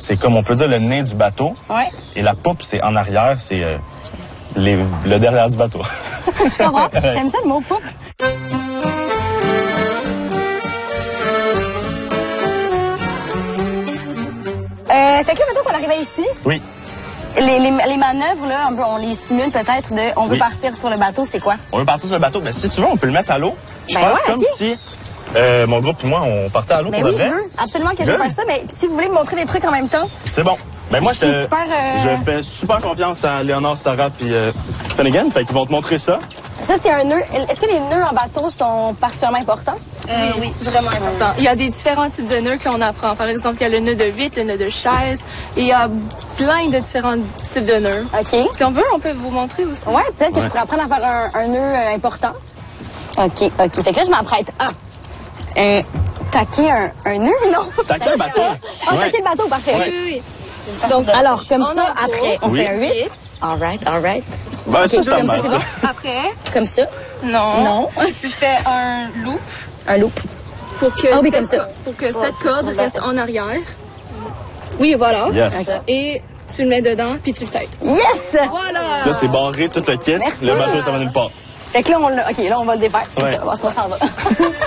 c'est comme on peut dire le nez du bateau. Ouais. Et la poupe, c'est en arrière, c'est le derrière du bateau. Tu comprends? J'aime ça le mot poupe. Fait que là, mettons qu'on arrivait ici. Oui. Les manœuvres, là, on les simule peut-être de on veut partir sur le bateau, c'est quoi? On veut partir sur le bateau. Ben, si tu veux, on peut le mettre à l'eau. Ben Faire ouais, comme ok. si mon groupe et moi, on partait à l'eau Ben pour oui, de je vrai. veux absolument que je veux Good. faire ça. Mais si vous voulez me montrer des trucs en même temps, C'est bon. Ben moi, Je suis super, je fais super confiance à Léonard, Sarah puis Finnegan. Fait qu'ils vont te montrer ça. ça c'est un nœud. Est-ce que les nœuds en bateau sont particulièrement importants? Oui, vraiment important. Il y a des différents types de nœuds qu'on apprend. Par exemple, il y a le nœud de 8, le nœud de chaise. Et il y a plein de différents types de nœuds. OK. Si on veut, on peut vous montrer aussi. Ouais, peut-être que je pourrais apprendre à faire un nœud important. OK. Fait que là, je m'apprête à taquer un nœud, non? Taquer un bateau. Ah, Ouais. taquer le bateau, parfait. Ouais. Oui. Donc, alors, comme On ça, entoure. après, on Oui. fait un 8. All right. Ben, Ok, ça, c'est pas comme ça, mal, c'est ça. bon? Après, Comme ça. non. Non. Tu fais un loop Un loop. pour que, Ah oui, cette, comme ça. pour que cette corde reste en arrière. Oui, voilà. Yes. Et tu le mets dedans, puis tu le têtes. Yes! Voilà! Là, c'est barré, tout le kit. Merci. Le bateau, ça va nulle part. Fait que là, là, on va le défaire. C'est Ouais. ça, on va s'en va.